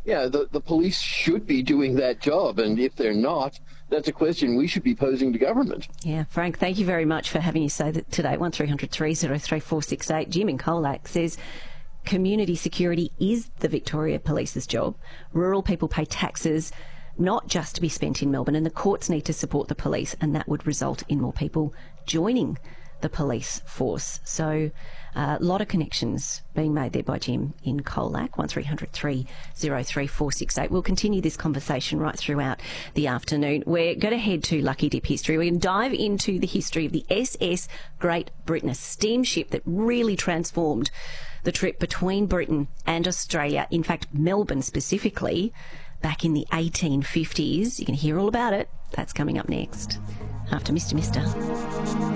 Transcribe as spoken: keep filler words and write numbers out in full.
yeah, the, the police should be doing that job. And if they're not, that's a question we should be posing to government. Yeah, Frank, thank you very much for having you say that today. one three hundred three oh three four six eight. Jim in Colac says community security is the Victoria Police's job. Rural people pay taxes not just to be spent in Melbourne, and the courts need to support the police, and that would result in more people joining the police force. So a uh, lot of connections being made there by Jim in Colac. one three hundred three oh three four six eight. We'll continue this conversation right throughout the afternoon. We're going to head to Lucky Dip history. We're going to dive into the history of the S S Great Britain, a steamship that really transformed the trip between Britain and Australia, in fact Melbourne specifically, back in the eighteen fifties. You can hear all about it. That's coming up next after Mister Mister.